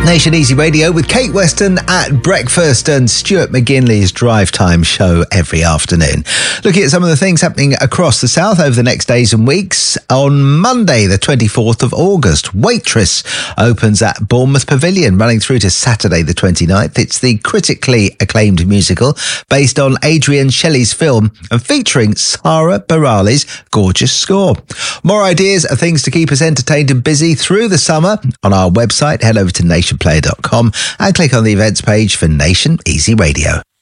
Nation Easy Radio with Kate Weston at breakfast and Stuart McGinley's Drive Time show every afternoon. Looking at some of the things happening across the south over the next days and weeks. On Monday, the 24th of August, Waitress opens at Bournemouth Pavilion, running through to Saturday, the 29th. It's the critically acclaimed musical based on Adrian Shelley's film and featuring Sara Bareilles' gorgeous score. More ideas of things to keep us entertained and busy through the summer on our website. Head over to nationplayer.com and click on the events page for Nation Easy Radio.